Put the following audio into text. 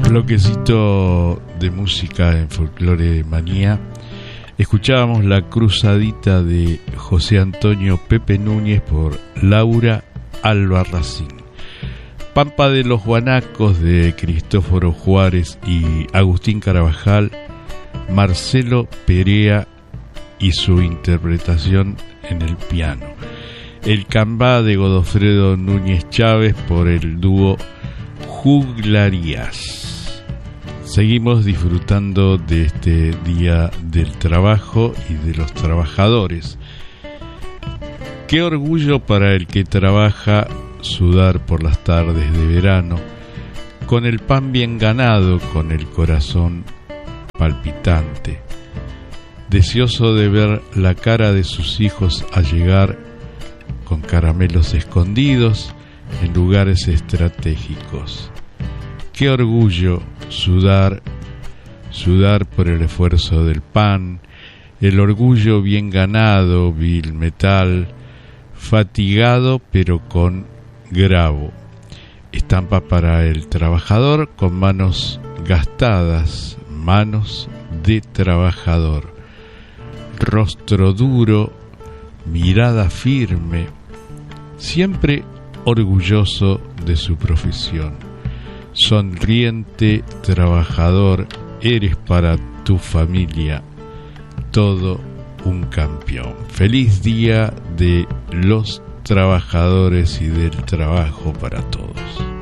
Bloquecito de música en Folclore Manía. Escuchábamos La Cruzadita de José Antonio Pepe Núñez por Laura Albarracín. Pampa de los Guanacos de Cristóforo Juárez y Agustín Carabajal, Marcelo Perea y su interpretación en el piano. El Cambá de Godofredo Núñez Chávez por el dúo Juglarías. Seguimos disfrutando de este Día del Trabajo y de los trabajadores. Qué orgullo para el que trabaja sudar por las tardes de verano, con el pan bien ganado, con el corazón palpitante, deseoso de ver la cara de sus hijos al llegar con caramelos escondidos en lugares estratégicos. Qué orgullo sudar por el esfuerzo del pan, el orgullo bien ganado, vil metal, fatigado pero con grabo. Estampa para el trabajador con manos gastadas, manos de trabajador. Rostro duro, mirada firme, siempre orgulloso de su profesión. Sonriente trabajador, eres para tu familia todo un campeón. Feliz Día de los Trabajadores y del Trabajo para todos.